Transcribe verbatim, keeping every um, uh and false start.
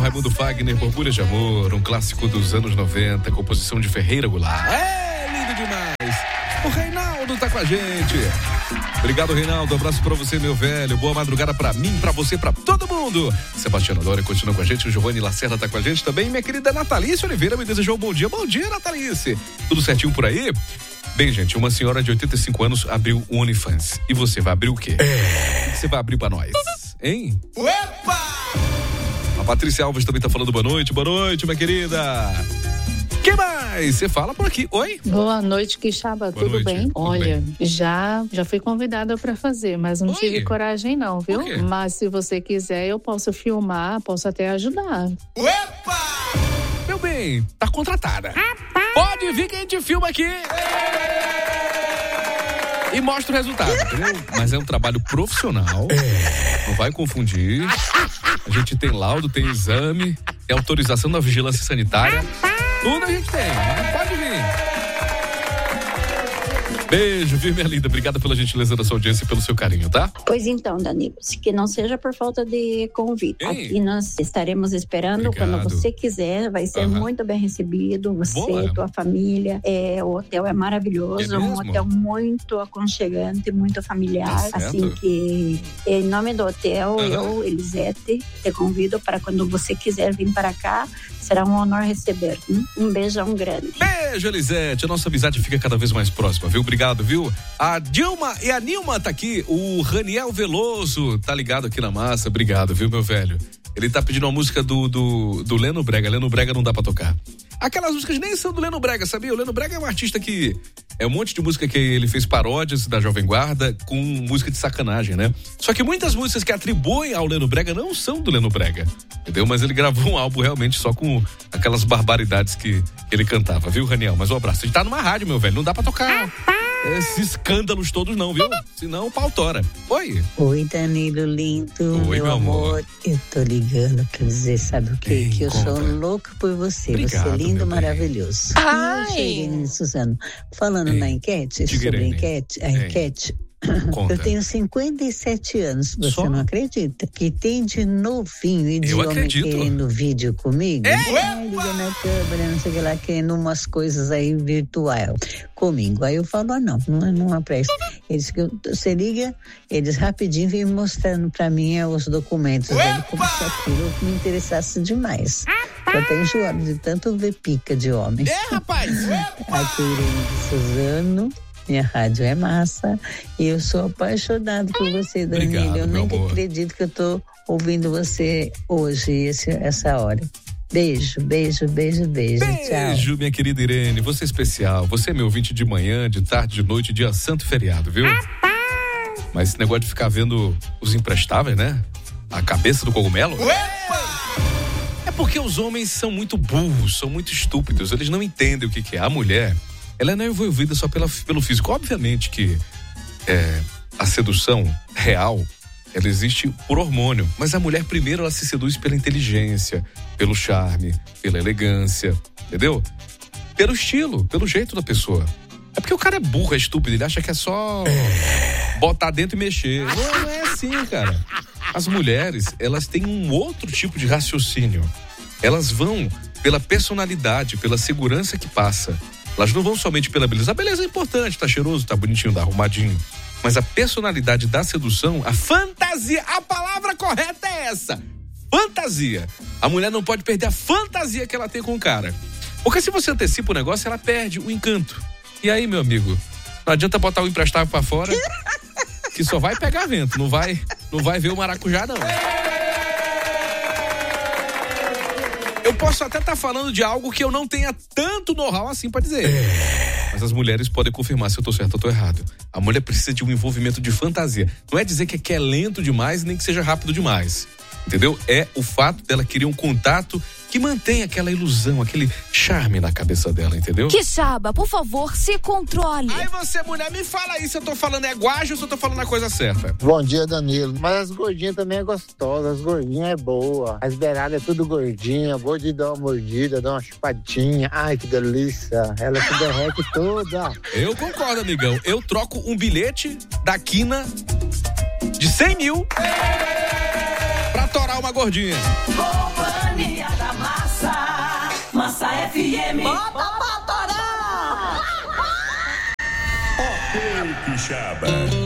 Raimundo Fagner, Borbulhas de Amor, um clássico dos anos noventa, composição de Ferreira Goulart. É lindo demais. O Reinaldo tá com a gente. Obrigado, Reinaldo. Abraço pra você, meu velho. Boa madrugada pra mim, pra você, pra todo mundo. Sebastiana Dória continua com a gente. O Giovanni Lacerda tá com a gente também. Minha querida Natalice Oliveira me desejou um bom dia. Bom dia, Natalice. Tudo certinho por aí? Bem, gente, uma senhora de oitenta e cinco anos abriu o OnlyFans. E você vai abrir o quê? É. O que você vai abrir pra nós? Hein? Opa! A Patrícia Alves também tá falando boa noite. Boa noite, minha querida. Quem mais? Você fala por aqui. Oi? Boa noite, Quixaba. Tudo noite. bem? Tudo Olha, bem. já já fui convidada para fazer, mas não Oi? tive coragem não, viu? Por quê? Mas se você quiser, eu posso filmar, posso até ajudar. Opa! Meu bem, tá contratada. Pode vir que a gente filma aqui. E mostra o resultado, entendeu? Mas é um trabalho profissional. Não vai confundir. A gente tem laudo, tem exame, tem autorização da vigilância sanitária. Tudo a gente tem, né? Pode vir. Beijo, viu, minha linda? Obrigada pela gentileza da sua audiência e pelo seu carinho, tá? Pois então, Danilo, que não seja por falta de convite. Ei. Aqui nós estaremos esperando. Obrigado. Quando você quiser, vai ser Aham. muito bem recebido, você, Boa. tua família. É, o hotel é maravilhoso, É um mesmo? hotel muito aconchegante, muito familiar. Tá certo. Assim que, em nome do hotel, Aham. eu, Elisete, te convido para quando você quiser vir para cá, será um honor receber. Hum? Um beijão grande. Beijo, Elisete. A nossa amizade fica cada vez mais próxima, viu? Obrigado, viu? A Dilma e a Nilma tá aqui. O Raniel Veloso tá ligado aqui na massa. Obrigado, viu, meu velho? Ele tá pedindo uma música do, do, do Leno Brega. Leno Brega não dá pra tocar. Aquelas músicas nem são do Leno Brega, sabia? O Leno Brega é um artista que... É um monte de música que ele fez paródias da Jovem Guarda com música de sacanagem, né? Só que muitas músicas que atribuem ao Leno Brega não são do Leno Brega, entendeu? Mas ele gravou um álbum realmente só com aquelas barbaridades que ele cantava, viu, Raniel? Mas um abraço. A gente tá numa rádio, meu velho, não dá pra tocar esses escândalos todos não, viu? Senão o pau tora. Oi. Oi, Danilo lindo, Oi, meu, meu amor. amor. Eu tô ligando pra dizer, sabe o quê? Ei, que eu conta. sou louca por você. Obrigado, você é lindo, meu bem. maravilhoso. Ai. E eu cheguei, Irene Suzano, falando Ei, na enquete, diga, sobre a Irene. enquete, a Ei. enquete. Conta. Eu tenho cinquenta e sete anos, você Só? não acredita? Que tem de novinho e de Eu homem acredito. querendo vídeo comigo. Ei! Ai, liga na câmera, não sei o que lá, querendo umas coisas aí virtual comigo. Aí eu falo, ah, não, não, não apresta. Eles que eu- você liga, eles rapidinho vêm mostrando pra mim é, os documentos dele, como se aquilo me interessasse demais. Eu tenho enjoado de tanto ver pica de homem. É, rapaz. Aqui, Irene de Suzano. Minha rádio é massa e eu sou apaixonado por você, Danilo. Obrigado, eu meu nem amor. acredito que eu tô ouvindo você hoje, esse, essa hora. Beijo, beijo, beijo, beijo. Tchau. Beijo, minha querida Irene. Você é especial. Você é meu ouvinte de manhã, de tarde, de noite, dia santo e feriado, viu? Mas esse negócio de ficar vendo os imprestáveis, né? A cabeça do cogumelo. É porque os homens são muito burros, são muito estúpidos. Eles não entendem o que, que é. A mulher, ela não é envolvida só pela, pelo físico. Obviamente que é, a sedução real, ela existe por hormônio. Mas a mulher, primeiro, ela se seduz pela inteligência, pelo charme, pela elegância, entendeu? Pelo estilo, pelo jeito da pessoa. É porque o cara é burro, é estúpido, ele acha que é só botar dentro e mexer. Não, não é assim, cara. As mulheres, elas têm um outro tipo de raciocínio. Elas vão pela personalidade, pela segurança que passa. Elas não vão somente pela beleza. A beleza é importante, tá cheiroso, tá bonitinho, tá arrumadinho. Mas a personalidade da sedução, a fantasia, a palavra correta é essa. Fantasia. A mulher não pode perder a fantasia que ela tem com o cara. Porque se você antecipa o negócio, ela perde o encanto. E aí, meu amigo, não adianta botar o emprestável pra fora, que só vai pegar vento, não vai, não vai ver o maracujá, não. Eu posso até estar falando de algo que eu não tenha tanto know-how assim pra dizer. Mas as mulheres podem confirmar se eu tô certo ou tô errado. A mulher precisa de um envolvimento de fantasia. Não é dizer que é lento demais, nem que seja rápido demais. Entendeu? É o fato dela querer um contato que mantém aquela ilusão, aquele charme na cabeça dela, entendeu? Quixaba, por favor, se controle. Aí você, mulher, me fala aí se eu tô falando é guaja ou se eu tô falando a coisa certa. Bom dia, Danilo. Mas as gordinhas também é gostosa, as gordinhas é boa. As beiradas é tudo gordinha, boa de dar uma mordida, dar uma chupadinha. Ai, que delícia. Ela se derrete toda. Eu concordo, amigão. Eu troco um bilhete da quina de cem mil pra torar uma gordinha. Companhia. F M. Bota pra torar! Ok, Quixaba.